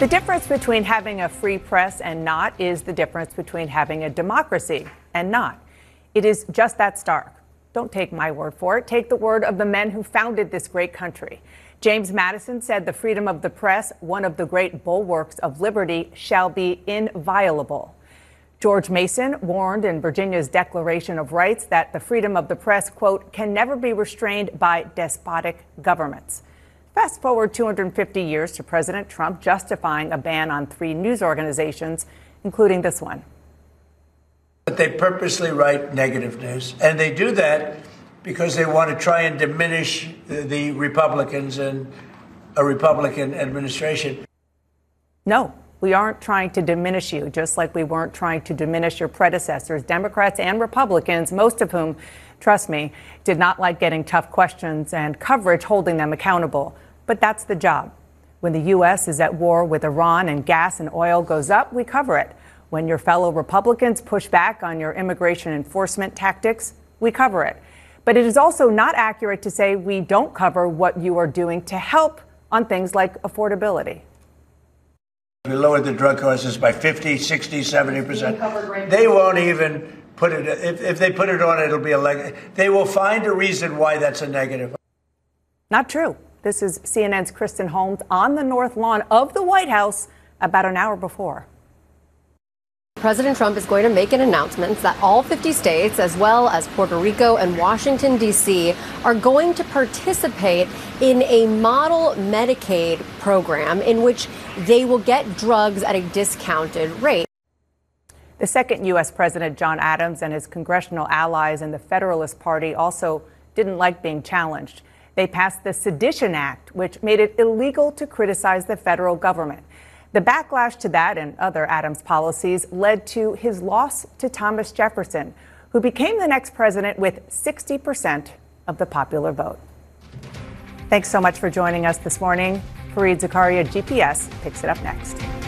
The difference between having a free press and not is the difference between having a democracy and not. It is just that stark. Don't take my word for it. Take the word of the men who founded this great country. James Madison said the freedom of the press, one of the great bulwarks of liberty, shall be inviolable. George Mason warned in Virginia's Declaration of Rights that the freedom of the press, quote, can never be restrained by despotic governments. Fast forward 250 years to President Trump justifying a ban on 3 news organizations, including this one. But they purposely write negative news, and they do that because they want to try and diminish the Republicans and a Republican administration. No, we aren't trying to diminish you, just like we weren't trying to diminish your predecessors, Democrats and Republicans, most of whom, trust me, did not like getting tough questions and coverage holding them accountable. But that's the job. When the U.S. is at war with Iran and gas and oil goes up, we cover it. When your fellow Republicans push back on your immigration enforcement tactics, we cover it. But it is also not accurate to say we don't cover what you are doing to help on things like affordability. We lowered the drug costs by 50, 60, 70%. They won't even put it, if they put it on, it'll be they will find a reason why that's a negative. Not true. This is CNN's Kristen Holmes on the North Lawn of the White House about an hour before. President Trump is going to make an announcement that all 50 states, as well as Puerto Rico and Washington, D.C., are going to participate in a model Medicaid program in which they will get drugs at a discounted rate. The second U.S. President, John Adams, and his congressional allies in the Federalist Party also didn't like being challenged. They passed the Sedition Act, which made it illegal to criticize the federal government. The backlash to that and other Adams policies led to his loss to Thomas Jefferson, who became the next president with 60% of the popular vote. Thanks so much for joining us this morning. Fareed Zakaria, GPS, picks it up next.